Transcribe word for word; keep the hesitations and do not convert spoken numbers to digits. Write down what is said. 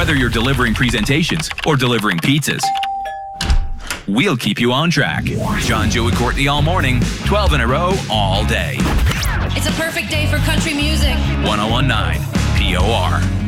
Whether you're delivering presentations or delivering pizzas, we'll keep you on track. John, Joe, and Courtney all morning, twelve in a row, all day. It's a perfect day for country music. one oh one point nine P O R.